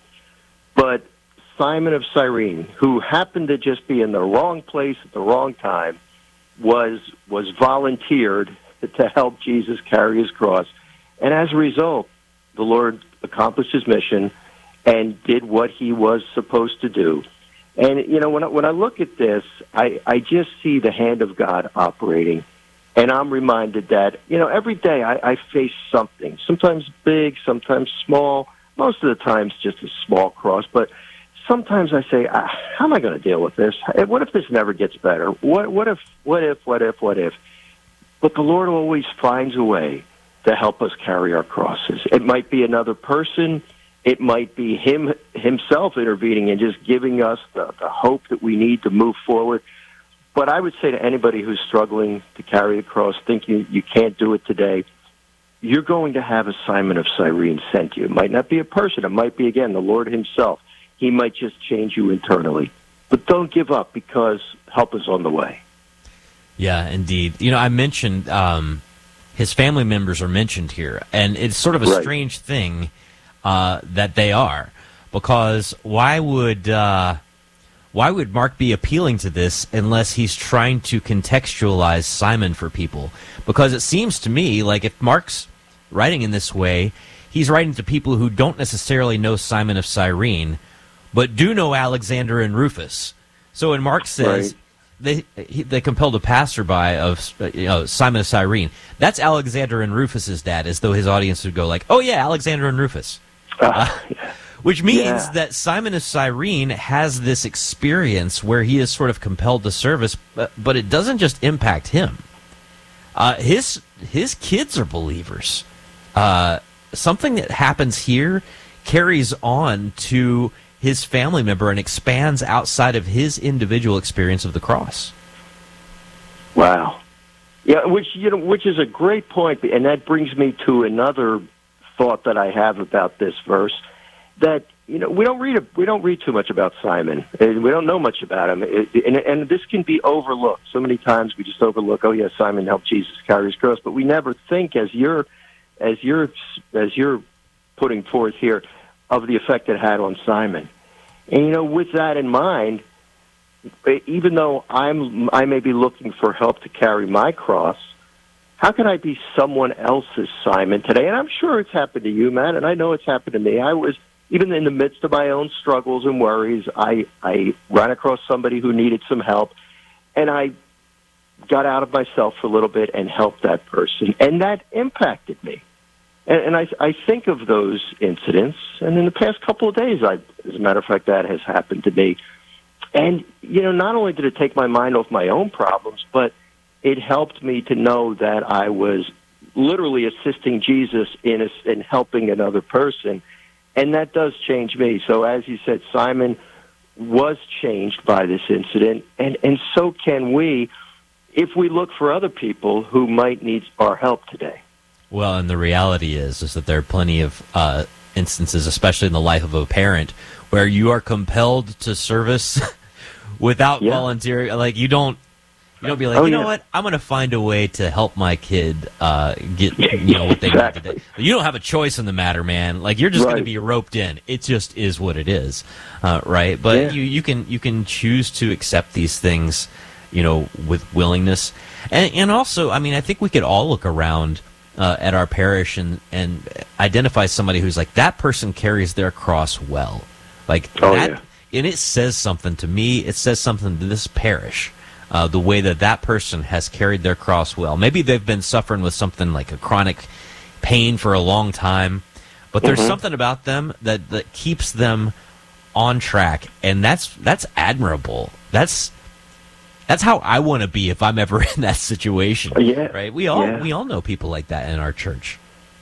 But Simon of Cyrene, who happened to just be in the wrong place at the wrong time, was was volunteered to help Jesus carry his cross. And as a result, the Lord accomplished his mission and did what he was supposed to do. And, you know, when I, when I look at this, I, I just see the hand of God operating. And I'm reminded that, you know, every day I, I face something, sometimes big, sometimes small, most of the times just a small cross. But sometimes I say, ah, how am I going to deal with this? What if this never gets better? What, what if, what if, what if, what if? But the Lord always finds a way to help us carry our crosses. It might be another person. It might be him himself intervening and just giving us the, the hope that we need to move forward. But I would say to anybody who's struggling to carry the cross, thinking you can't do it today, you're going to have a Simon of Cyrene sent you. It might not be a person. It might be, again, the Lord himself. He might just change you internally. But don't give up, because help is on the way. Yeah, indeed. You know, I mentioned um, his family members are mentioned here, and it's sort of a Right. strange thing uh, that they are, because why would uh, why would Mark be appealing to this unless he's trying to contextualize Simon for people? Because it seems to me like if Mark's writing in this way, he's writing to people who don't necessarily know Simon of Cyrene, but do know Alexander and Rufus. So when Mark says they he, they compelled a passerby of uh, you know, Simon of Cyrene, that's Alexander and Rufus's dad, as though his audience would go like, "Oh yeah, Alexander and Rufus," uh, which means Yeah. that Simon of Cyrene has this experience where he is sort of compelled to service, but, but it doesn't just impact him. Uh, his his kids are believers. Uh, something that happens here carries on to his family member and expands outside of his individual experience of the cross. Wow. Yeah, which you know, which is a great point, and that brings me to another thought that I have about this verse. That you know, we don't read a, we don't read too much about Simon, and we don't know much about him, it, and, and this can be overlooked. So many times we just overlook, oh yeah, Simon helped Jesus carry his cross, but we never think, as you're as you're as you're putting forth here, of the effect it had on Simon. And you know, with that in mind, even though I'm I may be looking for help to carry my cross, how can I be someone else's Simon today? And I'm sure it's happened to you, Matt, and I know it's happened to me. I was, even in the midst of my own struggles and worries, I, I ran across somebody who needed some help, and I got out of myself for a little bit and helped that person, and that impacted me. And, and I, I think of those incidents, and in the past couple of days, I, as a matter of fact, that has happened to me. And, you know, not only did it take my mind off my own problems, but it helped me to know that I was literally assisting Jesus in, a, in helping another person. And that does change me. So as you said, Simon was changed by this incident, and, and so can we if we look for other people who might need our help today. Well, and the reality is, is that there are plenty of uh, instances, especially in the life of a parent, where you are compelled to service without Yeah. volunteering. Like you don't, you don't be like, Oh, you know yeah. what, I'm going to find a way to help my kid uh, get, you know, what they need today. You don't have a choice in the matter, man. Like you're just going to Right. be roped in. It just is what it is, uh, right? But Yeah. you, you can you can choose to accept these things, you know, with willingness, and and also, I mean, I think we could all look around. Uh, at our parish and, and identify somebody who's like, that person carries their cross well. Like Oh, that, yeah. and it says something to me. It says something to this parish, uh, the way that that person has carried their cross well. Maybe they've been suffering with something like a chronic pain for a long time, but there's Mhm. something about them that, that keeps them on track, and that's that's admirable. That's That's how I want to be if I'm ever in that situation. Yeah, right. We all yeah. we all know people like that in our church.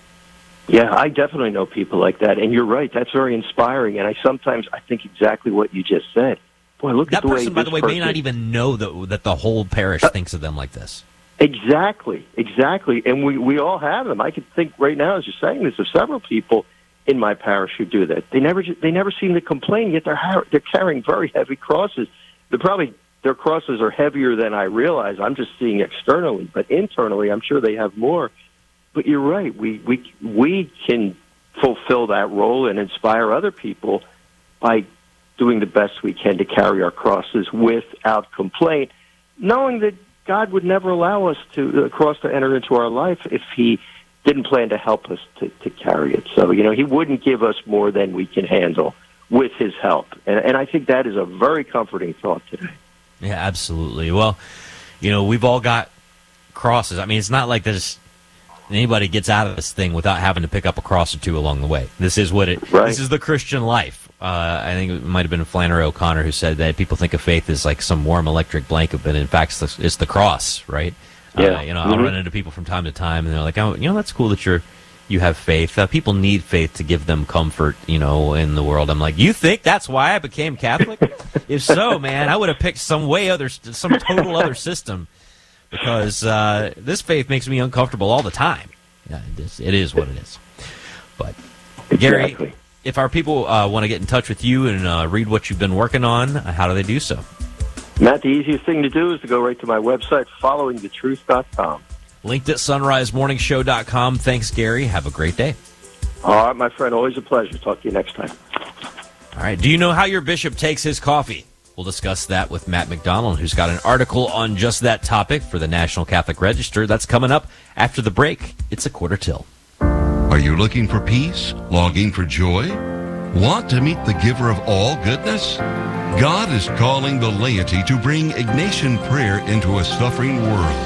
Yeah, I definitely know people like that, and you're right. That's very inspiring, and I sometimes I think exactly what you just said. Boy, look That at the way person, by this the way, person, may not even know that that the whole parish thinks of them like this. Exactly, exactly, and we we all have them. I can think right now, as you're saying this, of several people in my parish who do that. They never they never seem to complain, yet they're har- they're carrying very heavy crosses. They're probably their crosses are heavier than I realize. I'm just seeing externally, but internally, I'm sure they have more. But you're right. We we we can fulfill that role and inspire other people by doing the best we can to carry our crosses without complaint, knowing that God would never allow us to the cross to enter into our life if He didn't plan to help us to, to carry it. So, you know, He wouldn't give us more than we can handle with His help. And, and I think that is a very comforting thought today. Yeah, absolutely. Well, you know, we've all got crosses. I mean, it's not like there's anybody gets out of this thing without having to pick up a cross or two along the way. This is what it. Right. This is the Christian life. Uh, I think it might have been Flannery O'Connor who said that people think of faith as like some warm electric blanket, but in fact, it's the, it's the cross, right? Yeah. Uh, you know, Mhm. I'll run into people from time to time, and they're like, "Oh, you know, that's cool that you're." You have faith. Uh, people need faith to give them comfort, you know, in the world. I'm like, you think that's why I became Catholic? If so, man, I would have picked some way other, some total other system, because uh, this faith makes me uncomfortable all the time. Yeah, it is, it is what it is. But, Gary, Exactly. if our people uh, want to get in touch with you and uh, read what you've been working on, how do they do so? Matt, the easiest thing to do is to go right to my website, following the truth dot com. Linked at sunrise morning show dot com. Thanks, Gary. Have a great day. All right, my friend. Always a pleasure. Talk to you next time. All right. Do you know how your bishop takes his coffee? We'll discuss that with Matt McDonald, who's got an article on just that topic for the National Catholic Register. That's coming up after the break. It's a quarter till. Are you looking for peace? Longing for joy? Want to meet the giver of all goodness? God is calling the laity to bring Ignatian prayer into a suffering world.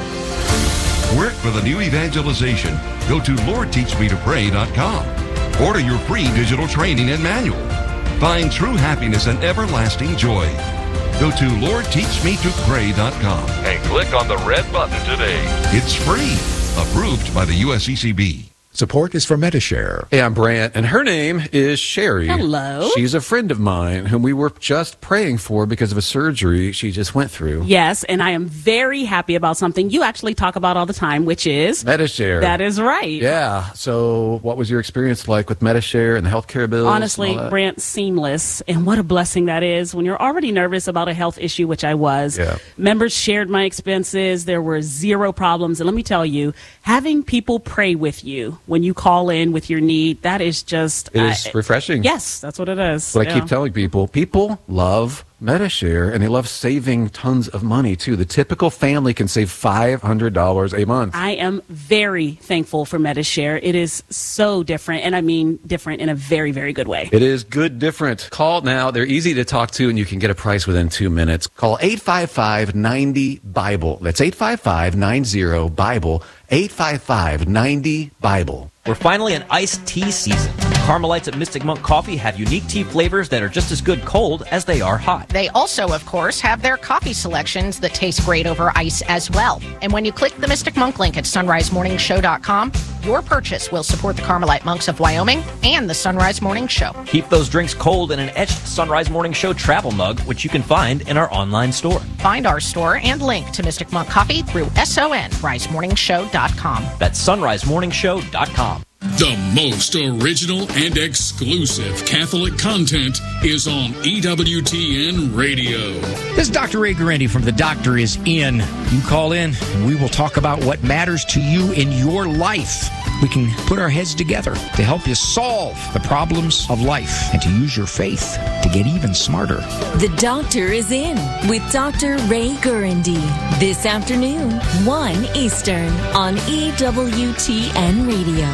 Work for the new evangelization. Go to lord teach me to pray dot com. Order your free digital training and manual. Find true happiness and everlasting joy. Go to lord teach me to pray dot com and click on the red button today. It's free. Approved by the U S E C B. Support is for Metashare. Hey, I'm Brant, and her name is Sherry. Hello. She's a friend of mine whom we were just praying for because of a surgery she just went through. Yes, and I am very happy about something you actually talk about all the time, which is Metashare. That is right. Yeah. So what was your experience like with Metashare and the healthcare bills? Honestly, and all that? Brant, seamless. And what a blessing that is when you're already nervous about a health issue, which I was. Yeah. Members shared my expenses. There were zero problems. And let me tell you, having people pray with you when you call in with your need, that is just... It is uh, refreshing. Yes, that's what it is. What I Yeah. keep telling people, people love Metashare, and they love saving tons of money, too. The typical family can save five hundred dollars a month. I am very thankful for Metashare. It is so different, and I mean different in a very, very good way. It is good different. Call now. They're easy to talk to, and you can get a price within two minutes. Call eight five five, nine zero, BIBLE. That's eight five five, nine zero, BIBLE. eight five five, nine zero, BIBLE. We're finally in iced tea season. Carmelites at Mystic Monk Coffee have unique tea flavors that are just as good cold as they are hot. They also, of course, have their coffee selections that taste great over ice as well. And when you click the Mystic Monk link at sunrise morning show dot com, your purchase will support the Carmelite Monks of Wyoming and the Sunrise Morning Show. Keep those drinks cold in an etched Sunrise Morning Show travel mug, which you can find in our online store. Find our store and link to Mystic Monk Coffee through sunrise morning show dot com. That's sunrise morning show dot com. The most original and exclusive Catholic content is on E W T N Radio. This is Doctor Ray Guarendi from The Doctor Is In. You call in, and we will talk about what matters to you in your life. We can put our heads together to help you solve the problems of life and to use your faith to get even smarter. The Doctor Is In with Doctor Ray Guarendi. This afternoon, one Eastern on E W T N Radio.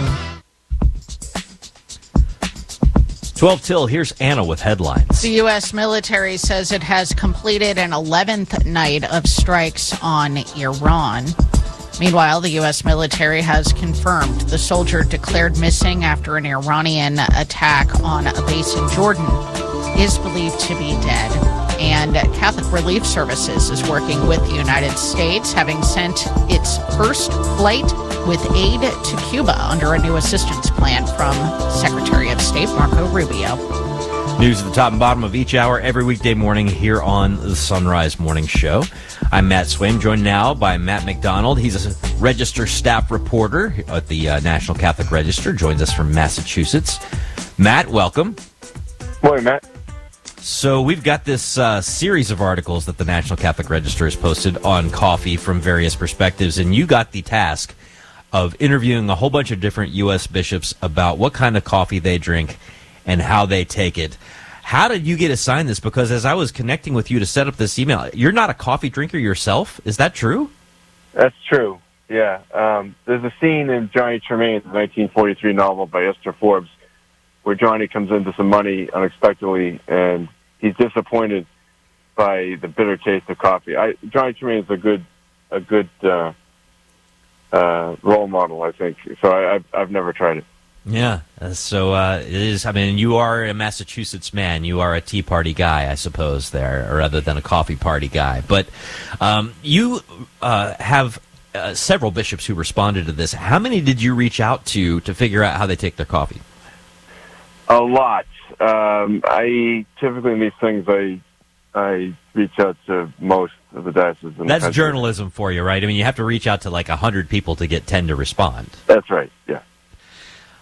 twelve till, here's Anna with headlines. The U S military says it has completed an eleventh night of strikes on Iran. Meanwhile, the U S military has confirmed the soldier declared missing after an Iranian attack on a base in Jordan is believed to be dead. And Catholic Relief Services is working with the United States, having sent its first flight with aid to Cuba under a new assistance plan from Secretary of State Marco Rubio. News at the top and bottom of each hour every weekday morning here on the Sunrise Morning Show. I'm Matt Swaim, joined now by Matt McDonald. He's a Register staff reporter at the uh, National Catholic Register, joins us from Massachusetts. Matt, welcome. Morning, Matt. So we've got this uh, series of articles that the National Catholic Register has posted on coffee from various perspectives, and you got the task of interviewing a whole bunch of different U S bishops about what kind of coffee they drink and how they take it. How did you get assigned this? Because as I was connecting with you to set up this email, you're not a coffee drinker yourself. Is that true? That's true, yeah. Um, there's a scene in Johnny Tremaine's nineteen forty-three novel by Esther Forbes where Johnny comes into some money unexpectedly, and he's disappointed by the bitter taste of coffee. I, Johnny Tremaine is a good, a good uh, uh, role model, I think. So I, I've, I've never tried it. Yeah. Uh, so uh, it is. I mean, you are a Massachusetts man. You are a tea party guy, I suppose, there, rather than a coffee party guy. But um, you uh, have uh, several bishops who responded to this. How many did you reach out to to figure out how they take their coffee? A lot. Um, I typically in these things, I I reach out to most of the dioceses. In That's the country. journalism for you, right? I mean, you have to reach out to like a hundred people to get ten to respond. That's right. Yeah.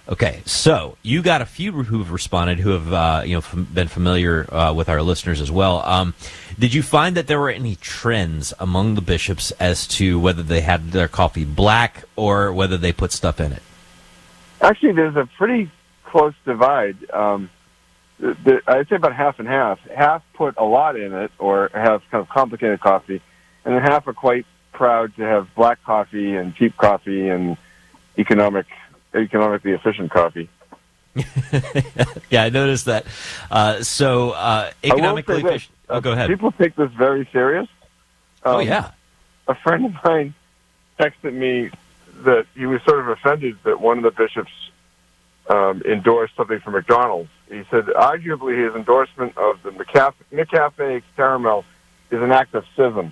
Okay, so you got a few who've responded who have uh, you know f- been familiar uh, with our listeners as well. Um, did you find that there were any trends among the bishops as to whether they had their coffee black or whether they put stuff in it? Actually, there's a pretty close divide. Um, the, the, I'd say about half and half. Half put a lot in it or have kind of complicated coffee, and then half are quite proud to have black coffee and cheap coffee and economic. economically efficient coffee. Yeah, I noticed that. Uh, so, uh, economically efficient. Oh, uh, go ahead. People take this very serious. Um, oh, yeah. A friend of mine texted me that he was sort of offended that one of the bishops um, endorsed something from McDonald's. He said, arguably, his endorsement of the McCafe, McCafe caramel is an act of schism.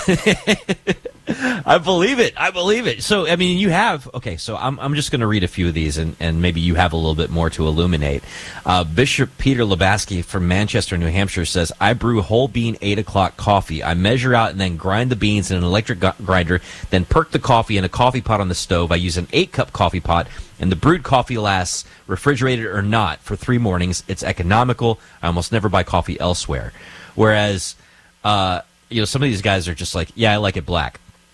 I believe it. I believe it. So, I mean, you have, okay, so I'm I'm just going to read a few of these, and, and maybe you have a little bit more to illuminate. Uh, Bishop Peter Lebaski from Manchester, New Hampshire says, I brew whole bean eight o'clock coffee. I measure out and then grind the beans in an electric gu- grinder, then perk the coffee in a coffee pot on the stove. I use an eight-cup coffee pot, and the brewed coffee lasts, refrigerated or not, for three mornings. It's economical. I almost never buy coffee elsewhere. Whereas, uh, you know, some of these guys are just like, yeah, I like it black.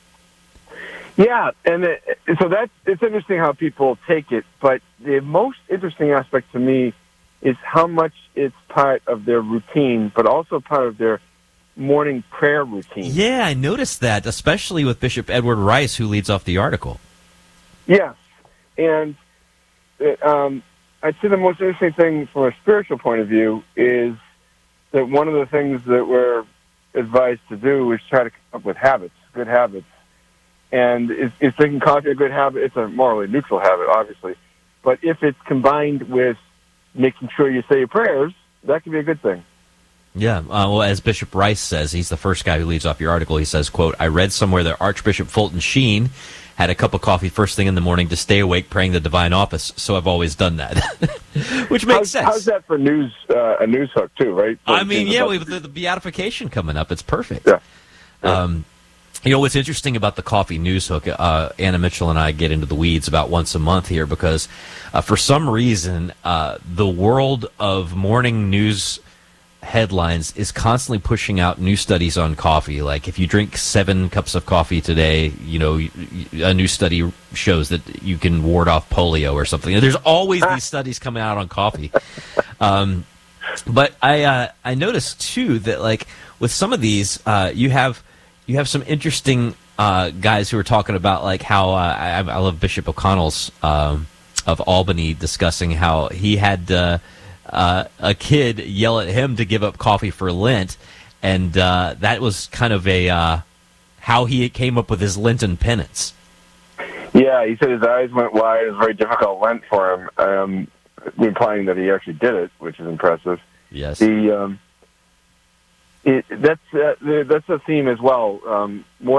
Yeah, and it, so that's it's interesting how people take it, but the most interesting aspect to me is how much it's part of their routine, but also part of their morning prayer routine. Yeah, I noticed that, especially with Bishop Edward Rice, who leads off the article. Yes, and uh, um, I'd say the most interesting thing from a spiritual point of view is that one of the things that we're advised to do is try to come up with habits, good habits. And is, is drinking coffee a good habit? It's a morally neutral habit, obviously. But if it's combined with making sure you say your prayers, that can be a good thing. Yeah, uh, well, as Bishop Rice says, he's the first guy who leads off your article. He says, quote, I read somewhere that Archbishop Fulton Sheen had a cup of coffee first thing in the morning to stay awake praying the divine office, so I've always done that. Which makes how's, sense. How's that for news? Uh, a news hook, too, right? I mean, yeah, with the, the beatification coming up, it's perfect. Yeah. yeah. Um, You know, what's interesting about the coffee news hook, uh, Anna Mitchell and I get into the weeds about once a month here because uh, for some reason, uh, the world of morning news headlines is constantly pushing out new studies on coffee. Like if you drink seven cups of coffee today, you know, a new study shows that you can ward off polio or something. There's always these studies coming out on coffee. Um, but I, uh, I noticed too that like with some of these, uh, you have, You have some interesting uh, guys who are talking about like how uh, I, I love Bishop O'Connell's um, of Albany discussing how he had uh, uh, a kid yell at him to give up coffee for Lent, and uh, that was kind of a uh, how he came up with his Lenten penance. Yeah, he said his eyes went wide. It was a very difficult Lent for him, um, implying that he actually did it, which is impressive. Yes. The um, It, that's uh, that's a theme as well. Um, more